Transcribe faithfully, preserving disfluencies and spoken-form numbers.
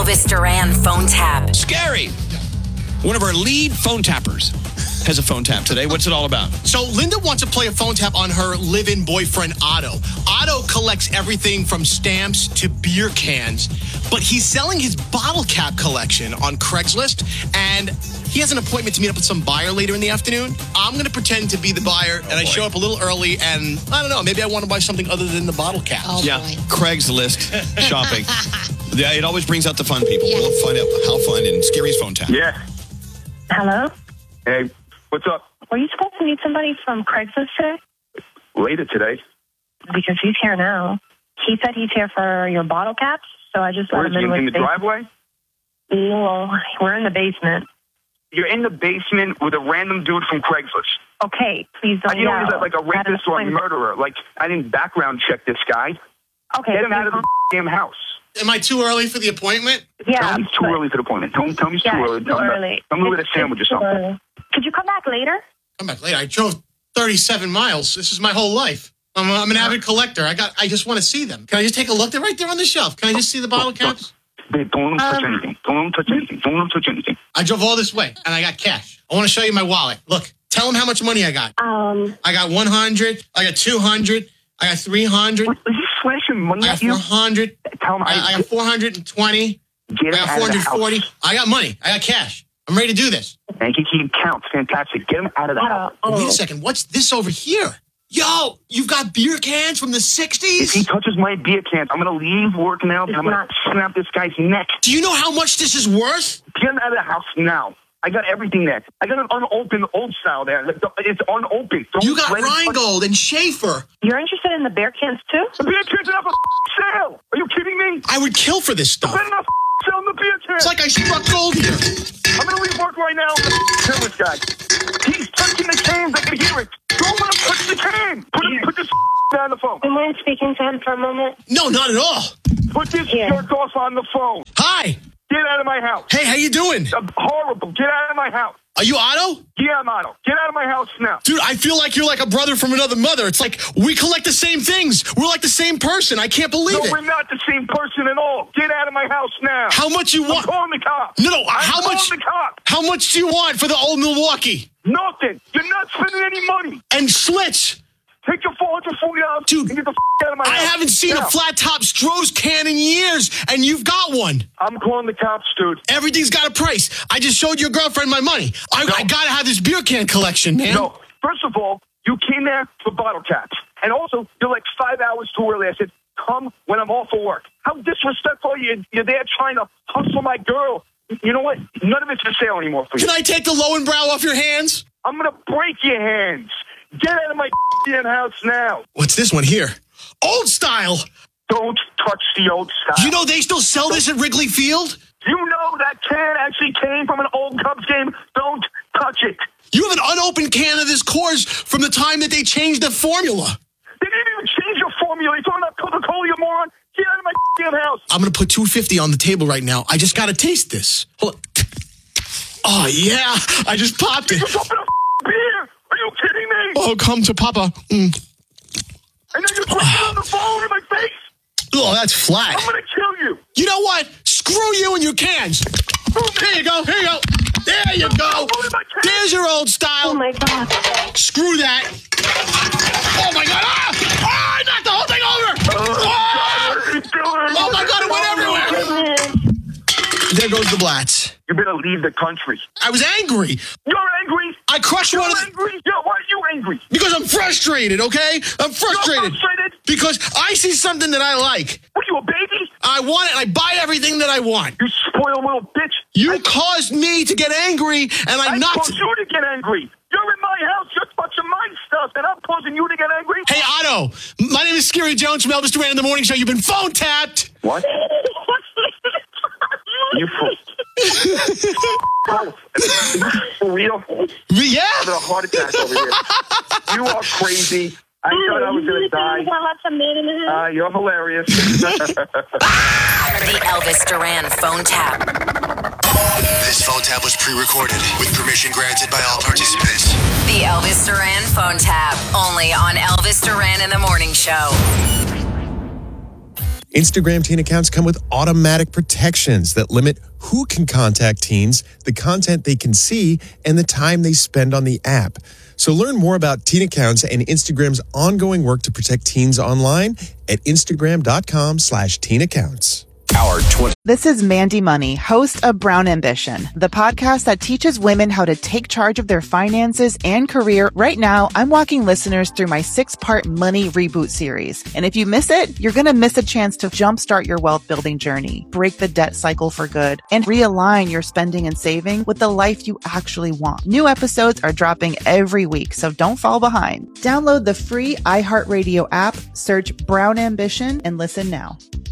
Elvis Duran phone tap. Scary. One of our lead phone tappers has a phone tap today. What's it all about? So Linda wants to play a phone tap on her live-in boyfriend, Otto. Otto collects everything from stamps to beer cans, but he's selling his bottle cap collection on Craigslist, and he has an appointment to meet up with some buyer later in the afternoon. I'm going to pretend to be the buyer, and oh, I show up a little early, and I don't know, maybe I want to buy something other than the bottle caps. Oh, yeah, boy. Craigslist shopping. Yeah, it always brings out the fun people. Yeah. We'll find out how fun in Scary's phone tap. Yeah. Hello? Hey, what's up? Were you supposed to meet somebody from Craigslist today? Later today. Because he's here now. He said he's here for your bottle caps, so I just let Where him is he? in. In with the driveway? Well, we're in the basement. You're in the basement with a random dude from Craigslist. Okay, please don't And you know yell. he's like a That rapist or a explains- murderer. Like, I didn't background check this guy. Okay. Get him out of please the damn house. Am I too early for the appointment? don't- Yeah. Tell me it's too but- early for the appointment. Tell me, tell me it's Yeah, too early. it's Tell too me, early. tell me with a It's- sandwich or it's too something. early. Could you come back later? Come back later. I drove thirty-seven miles. This is my whole life. I'm, I'm an avid collector. I got. I just want to see them. Can I just take a look? They're right there on the shelf. Can I just see the bottle caps? Babe, don't let him touch Um, anything. Don't let him touch anything. Don't let him touch anything. I drove all this way, and I got cash. I want to show you my wallet. Look, tell them how much money I got. Um, I got one hundred. I got two hundred. I got three hundred. What, is he flashing money I got at you? four hundred. Tell him I, I got four hundred twenty. get I him got out four of the hundred forty. house. I got money. I got cash. I'm ready to do this. And he, he counts. Fantastic. Get him out of the house. uh, Wait oh. a second. What's this over here? Yo, you've got beer cans from the If sixties? he touches my beer cans, I'm going to leave work now, and It's I'm going not- to snap this guy's neck. Do you know how much this is worth? Get him out of the house now. I got everything there. I got an unopened old style there. It's unopened. Don't You got let him touch- Rheingold and Schaefer. You're interested in the bear cans too? The beer cans are not for sale. Are you kidding me? I would kill for this stuff. Better not sell the beer cans. It's like I struck gold here. I'm going to leave work right now. Kill this guy. He's touching the cans. I can hear it. Don't let him touch the can. Put, put this down the phone. Do you mind speaking to him for a moment? No, not at all. Put this Here. jerk off on the phone. Hi. Get out of my house. Hey, how you doing? I'm horrible. Get out of my house. Are you Otto? Yeah, I'm Otto. Get out of my house now. Dude, I feel like you're like a brother from another mother. It's like we collect the same things. We're like the same person. I can't believe No, it. we're not the same person at all. Get out of my house now. How much you I'm want? calling the cops. No, no, I'm how calling much- the cops. How much do you want for the old Milwaukee? Nothing. You're not spending any money. And Schlitz? Take your four hundred forty dollars Dude, and get the f- out of my I house. haven't seen Now. a flat top Stroh's can in years, and you've got one. I'm calling the cops, dude. Everything's got a price. I just showed your girlfriend my money. I, No. I gotta have this beer can collection, man. No. First of all, you came there for bottle caps. And also, you're like five hours too early. I said, come when I'm off of work. How disrespectful are you? You're there trying to hustle my girl. You know what? None of it's for sale anymore for you. Can I take the Lowenbrow off your hands? I'm going to break your hands. Get out of my damn house now. What's this one here? Old style. Don't touch the old style. You know they still sell this at Wrigley Field? You know that can actually came from an old Cubs game. Don't touch it. You have an unopened can of this Coors from the time that they changed the formula. They didn't even change your formula. You're talking about Coca-Cola, you moron. Get out of my damn house. I'm gonna put two fifty on the table right now. I just gotta taste this. Hold on. Oh yeah, I just popped it. You're dropping a beer. Are you kidding me? Oh, come to Papa. Mm. And then you're drinking on the phone in my face. Oh, that's flat. I'm going to kill you. You know what? Screw you and your cans. Here you go. Here you go. There you go. There's your old style. Oh my God. Screw that. Oh my God. Ah! Ah! I knocked the whole thing over. Ah! Oh my God, it went everywhere. There goes the Blatz. You better leave the country. I was angry. You're angry? I crushed You're one of the... angry? Yeah, why are you angry? Because I'm frustrated, okay? I'm frustrated. You're frustrated? Because I see something that I like. What, you a baby? I want it, and I buy everything that I want. You spoiled little bitch. You I, caused me to get angry, and I, I knocked... caused you to get angry. You're in my house. You're touching my stuff, and I'm causing you to get angry? Hey, Otto, my name is Scary Jones from Elvis Duran in the Morning Show. You've been phone tapped. What? You fool. Oh, for real? I'm Yeah. having a heart attack over here. You are crazy. I thought I was going to die. Uh, you're hilarious. The Elvis Duran phone tap. This phone tap was pre-recorded with permission granted by all participants. The Elvis Duran phone tap. Only on Elvis Duran in the Morning Show. Instagram teen accounts come with automatic protections that limit who can contact teens, the content they can see, and the time they spend on the app. So learn more about teen accounts and Instagram's ongoing work to protect teens online at Instagram.com slash teen accounts. Our twenty This is Mandy Money, host of Brown Ambition, the podcast that teaches women how to take charge of their finances and career. Right now, I'm walking listeners through my six-part money reboot series. And if you miss it, you're going to miss a chance to jumpstart your wealth building journey, break the debt cycle for good, and realign your spending and saving with the life you actually want. New episodes are dropping every week, so don't fall behind. Download the free iHeartRadio app, search Brown Ambition, and listen now.